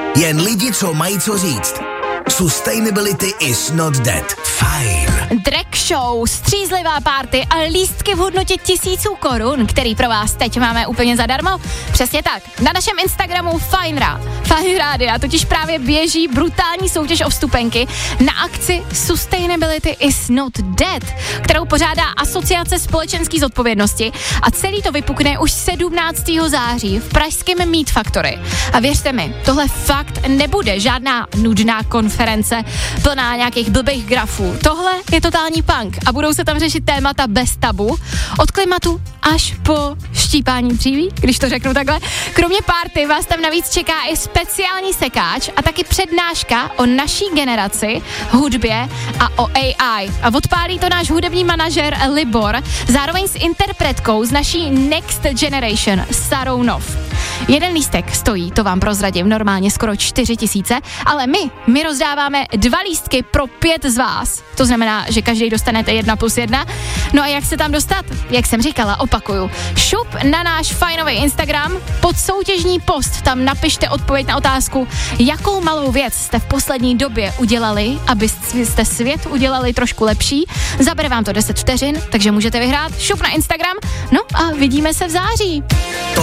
Jen lidi, co mají co říct. Sustainability is not dead. Fajn. Drag show, střízlivá party a lístky v hodnotě 1000 korun, který pro vás teď máme úplně zadarmo. Přesně tak. Na našem Instagramu Fajn Rádia totiž právě běží brutální soutěž o vstupenky na akci Sustainability is not dead, kterou pořádá Asociace společenské zodpovědnosti a celý to vypukne už 17. září v pražském Meet Factory. A věřte mi, tohle fakt nebude žádná nudná konference plná nějakých blbých grafů. Tohle je totální punk a budou se tam řešit témata bez tabu, od klimatu až po štípání dříví, když to řeknu takhle. Kromě party vás tam navíc čeká i speciální sekáč a taky přednáška o naší generaci, hudbě a o AI. A odpálí to náš hudební manažer Libor, zároveň s interpretkou z naší Next Generation, Sarou Nov. Jeden lístek stojí, to vám prozradím, normálně skoro 4 000, ale my rozdáváme 2 lístky pro 5 z vás. To znamená, že každý dostanete 1+1. No a jak se tam dostat? Jak jsem říkala, opakuju. Šup na náš fajnový Instagram, pod soutěžní post tam napište odpověď na otázku, jakou malou věc jste v poslední době udělali, abyste svět udělali trošku lepší. Zabere vám to 10 vteřin, takže můžete vyhrát. Šup na Instagram, no a vidíme se v září.